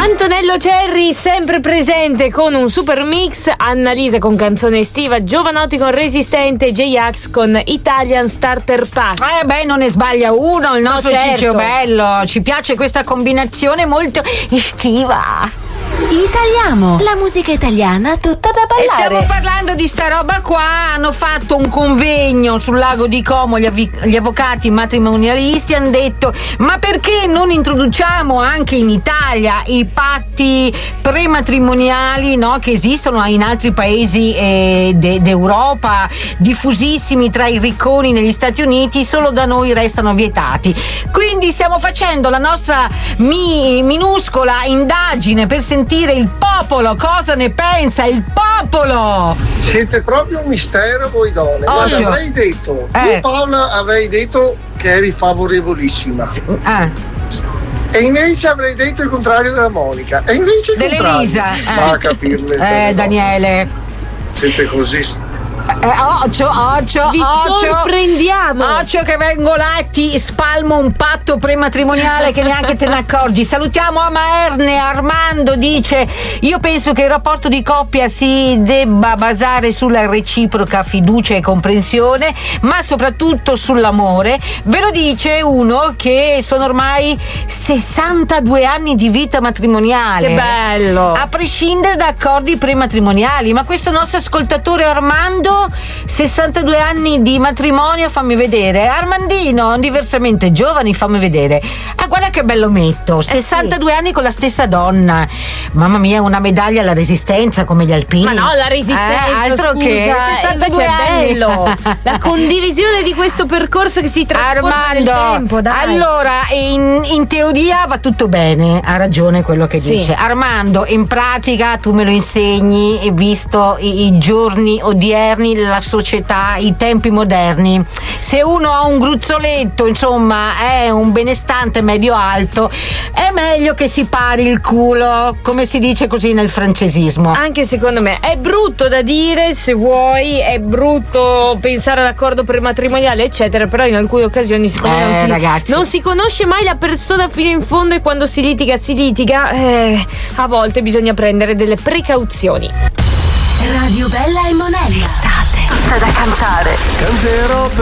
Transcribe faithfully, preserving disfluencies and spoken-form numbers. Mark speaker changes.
Speaker 1: Antonello Cerri sempre presente con un super mix, Annalisa con canzone estiva, Giovanotti con Resistente, J-Ax con Italian Starter Pack.
Speaker 2: Eh beh, non ne sbaglia uno, il nostro
Speaker 1: No, certo.
Speaker 2: Ciccio Bello. Ci piace questa combinazione molto estiva.
Speaker 3: Italiamo, la musica italiana tutta da
Speaker 2: E
Speaker 3: ballare.
Speaker 2: stiamo parlando di sta roba qua. Hanno fatto un convegno sul lago di Como, gli, avvi- gli avvocati matrimonialisti hanno detto: ma perché non introduciamo anche in Italia i patti prematrimoniali, no, che esistono in altri paesi eh, de- d'Europa, diffusissimi tra i ricconi negli Stati Uniti, solo da noi restano vietati. Quindi stiamo facendo la nostra mi- minuscola indagine per sentire il popolo cosa ne pensa. Il popolo
Speaker 4: Siete proprio un mistero voi donne. Guarda,
Speaker 2: Ovvio.
Speaker 4: avrei detto,
Speaker 2: Eh.
Speaker 4: tu Paola avrei detto che eri favorevolissima.
Speaker 2: ah,
Speaker 4: E invece avrei detto il contrario della Monica. E invece il
Speaker 2: dell'Elisa.
Speaker 4: contrario. Ma a capirle.
Speaker 2: Eh, Daniele.
Speaker 4: Siete così.
Speaker 2: Eh, occhio, occhio,
Speaker 1: Vi
Speaker 2: occhio.
Speaker 1: sorprendiamo.
Speaker 2: Occhio che vengo là e ti spalmo un patto prematrimoniale che neanche te ne accorgi. Salutiamo Amaerne. Armando dice: io penso che il rapporto di coppia si debba basare sulla reciproca fiducia e comprensione, ma soprattutto sull'amore. Ve lo dice uno che sono ormai sessantadue anni di vita matrimoniale.
Speaker 1: Che bello.
Speaker 2: A prescindere da accordi prematrimoniali. Ma questo nostro ascoltatore Armando, sessantadue anni di matrimonio, fammi vedere. Armandino, diversamente giovani, fammi vedere. Ah, guarda che bello metto. sessantadue anni con la stessa donna. Mamma mia, una medaglia alla resistenza come gli alpini.
Speaker 1: Ma no, la resistenza,
Speaker 2: Eh, altro
Speaker 1: scusa,
Speaker 2: che sessantadue
Speaker 1: invece è
Speaker 2: anni.
Speaker 1: bello. La condivisione di questo percorso che si trasforma nel
Speaker 2: Armando,
Speaker 1: tempo, dai.
Speaker 2: allora in, in teoria va tutto bene, ha ragione quello che
Speaker 1: Sì.
Speaker 2: dice Armando. In pratica tu me lo insegni, e visto i, i giorni odierni, la società, i tempi moderni, se uno ha un gruzzoletto, insomma è un benestante medio alto, è meglio che si pari il culo, come si dice così nel francesismo.
Speaker 1: Anche secondo me è brutto da dire, se vuoi, è brutto pensare all'accordo prematrimoniale eccetera, però in alcune occasioni secondo me
Speaker 2: Eh,
Speaker 1: non, si,
Speaker 2: ragazzi.
Speaker 1: non si conosce mai la persona fino in fondo, e quando si litiga si litiga, eh, a volte bisogna prendere delle precauzioni.
Speaker 3: Radio Bella e Monella. Estate tutta da cantare.
Speaker 5: Canterò per